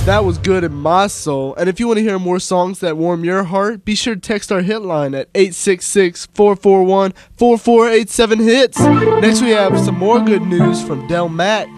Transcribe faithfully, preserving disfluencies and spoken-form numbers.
That was good in my soul. And if you want to hear more songs that warm your heart, be sure to text our hit line at eight six six, four four one, four four eight seven hits. Next we have some more good news from Del Matt.